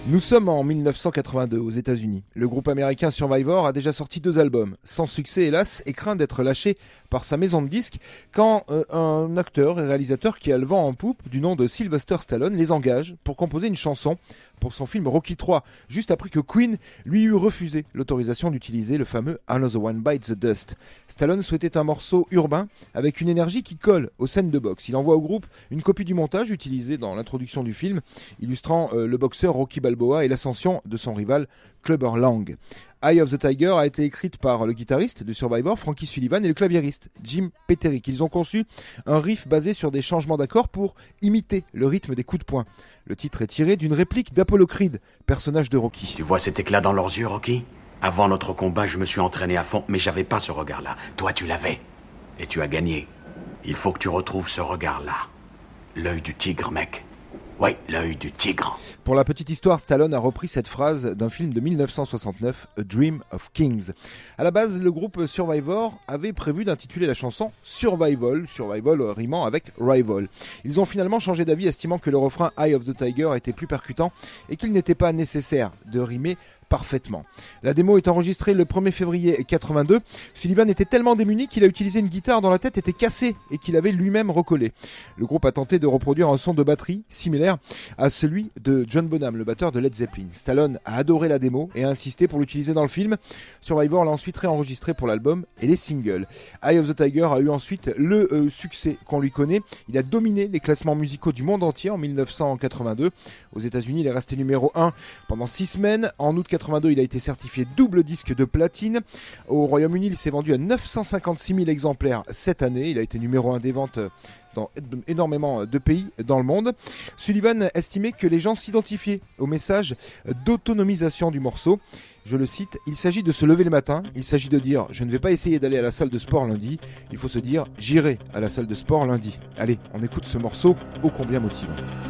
Nous sommes en 1982 aux États-Unis. Le groupe américain Survivor a déjà sorti 2 albums, sans succès hélas, et craint d'être lâché par sa maison de disques quand un acteur et réalisateur qui a le vent en poupe, du nom de Sylvester Stallone, les engage pour composer une chanson pour son film Rocky III, juste après que Queen lui eut refusé l'autorisation d'utiliser le fameux Another One Bites the Dust. Stallone souhaitait un morceau urbain avec une énergie qui colle aux scènes de boxe. Il envoie au groupe une copie du montage utilisé dans l'introduction du film, illustrant le boxeur Rocky Balboa et l'ascension de son rival Clubber Lang. Eye of the Tiger a été écrite par le guitariste de Survivor, Frankie Sullivan, et le claviériste Jim Peterick. Ils ont conçu un riff basé sur des changements d'accords pour imiter le rythme des coups de poing. Le titre est tiré d'une réplique d'Apollo Creed, personnage de Rocky. Tu vois cet éclat dans leurs yeux, Rocky ? Avant notre combat, je me suis entraîné à fond, mais j'avais pas ce regard-là. Toi, tu l'avais. Et tu as gagné. Il faut que tu retrouves ce regard-là. L'œil du tigre, mec. Oui, l'œil du tigre. Pour la petite histoire, Stallone a repris cette phrase d'un film de 1969, A Dream of Kings. À la base, le groupe Survivor avait prévu d'intituler la chanson Survival rimant avec Rival. Ils ont finalement changé d'avis, estimant que le refrain Eye of the Tiger était plus percutant et qu'il n'était pas nécessaire de rimer parfaitement. La démo est enregistrée le 1er février 82. Sullivan était tellement démuni qu'il a utilisé une guitare dont la tête était cassée et qu'il avait lui-même recollé. Le groupe a tenté de reproduire un son de batterie similaire à celui de John Bonham, le batteur de Led Zeppelin. Stallone a adoré la démo et a insisté pour l'utiliser dans le film. Survivor l'a ensuite réenregistré pour l'album et les singles. Eye of the Tiger a eu ensuite le succès qu'on lui connaît. Il a dominé les classements musicaux du monde entier en 1982. Aux États-Unis, il est resté numéro 1 pendant 6 semaines. En août 82, il a été certifié double disque de platine. Au Royaume-Uni, il s'est vendu à 956 000 exemplaires cette année. Il a été numéro 1 des ventes dans énormément de pays dans le monde. Sullivan estimait que les gens s'identifiaient au message d'autonomisation du morceau. Je le cite, « Il s'agit de se lever le matin, il s'agit de dire « Je ne vais pas essayer d'aller à la salle de sport lundi », il faut se dire « J'irai à la salle de sport lundi ». Allez, on écoute ce morceau ô combien motivant.